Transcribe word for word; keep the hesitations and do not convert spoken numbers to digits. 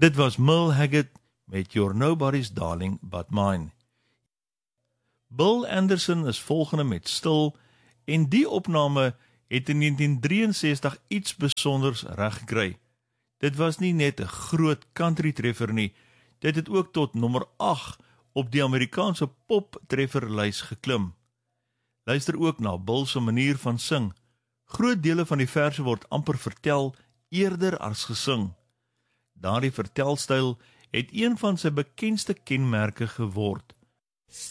Dit was Merle Haggard met You're Nobody's Darling But Mine. Bill Anderson is volgende met Stil, en die opname het in negentien drieënsestig iets besonders reg gekry. Dit was nie net 'n groot country treffer nie, dit het ook tot nommer agt op die Amerikaanse pop trefferlys geklim. Luister ook na Bill se manier van sing. Groot dele van die verse word amper vertel eerder as gesing. Daardie vertelstyl het een van sy bekendste kenmerke geword.